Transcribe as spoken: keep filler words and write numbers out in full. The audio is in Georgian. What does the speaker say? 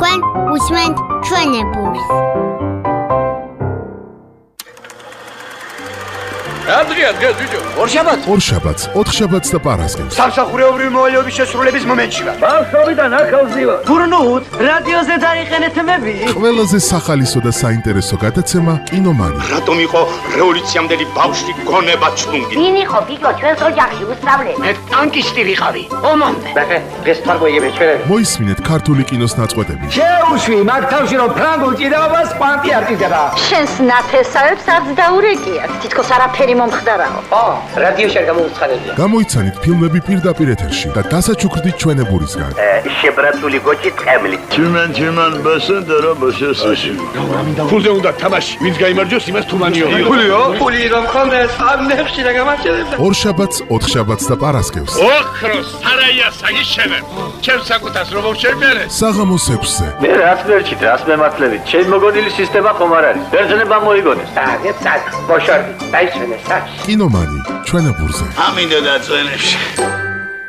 თქვენ უსმენთ ჩვენებურს. Adria, Adria, Giorgio. ორშაბათს ორშაბათს, ოთხშაბათს და პარასკევს. სამსახურეობრივი მოვალეობის შესრულების მომენტში ვარ. ბავშვობიდან ახალზევა. გურნუთ, რადიოზე დაიხენეთ მები. ყველაზე სახალისო და საინტერესო გადაცემა კინომანი. რატომ იყო რევოლუციამდელი ბავშვი გონება ჩლუნგი? ვინ იყო გიგო ჩვენს ოჯახში უსწავლე? მე ტანკისტი ვიყავი. ომამდე. ბახე, დღეს თარგოიები ჩვენები. მოისმინეთ ქართული კინოს ნაწყვეტები. შეუშვი მაგ თავში რომ ფრანგულ ჭიდაობას კვანტი არ ჭიდდება. შენს ნათესავებს არც დაურეკიათ. თითქოს არაფერი მომხდარაო. ო, რადიოში არ გამოუცხადებია. გამოიცანით ფილმები პირდაპირ ეთერში და დასაჩუქრდით ჩვენებურისგან. შებრაცული გოჭი ტყემლი. Tümen tümen basındara başasın. ფულზე უნდა თამაში. ვინც გაიმარჯვოს, იმას თუმანიო. ფულიო? ფული რომ ხონდეს, ამ ნეხში რა გამარჯვებდა. ორშაბათს, ოთხშაბათს და პარასკევს. ოქროს სარაია საგიშენე. ჩემს საკუთას რომ მოვშევმერე. საღამოს ექვსზე. Ne rast verçit, rast mematlevi. Çel mogonili sistema komarari. Berzene ban moigones. დაგე, წაკ, ბოშორდი. დაიშვენე, საჩ. კინომანი ჩვენებურზე. ამინდა და წვენებში.